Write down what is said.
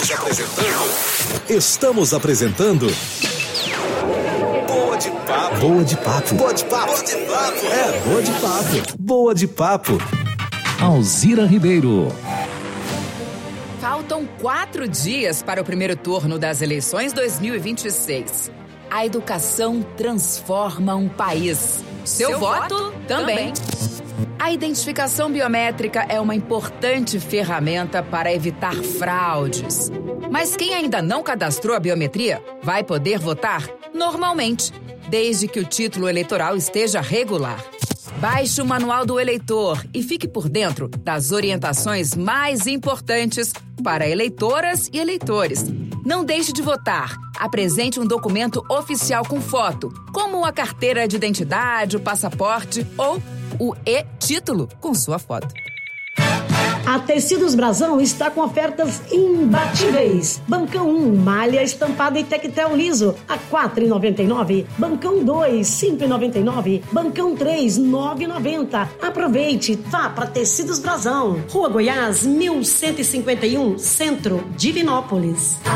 Estamos apresentando Boa de Papo. Boa de Papo. Boa de Papo. Boa de Papo. É, Boa de Papo. Boa de Papo. Alzira Ribeiro. Faltam 4 dias para o primeiro turno das eleições 2026. A educação transforma um país. Seu voto também. A identificação biométrica é uma importante ferramenta para evitar fraudes. Mas quem ainda não cadastrou a biometria vai poder votar normalmente, desde que o título eleitoral esteja regular. Baixe o Manual do Eleitor e fique por dentro das orientações mais importantes para eleitoras e eleitores. Não deixe de votar. Apresente um documento oficial com foto, como a carteira de identidade, o passaporte ou o e-título com sua foto. A Tecidos Brasão está com ofertas imbatíveis. Bancão 1, malha estampada e tectel liso, a R$ 4,99. Bancão 2, R$ 5,99. Bancão 3, R$ 9,90. Aproveite, vá para Tecidos Brasão. Rua Goiás, 1151, Centro, Divinópolis.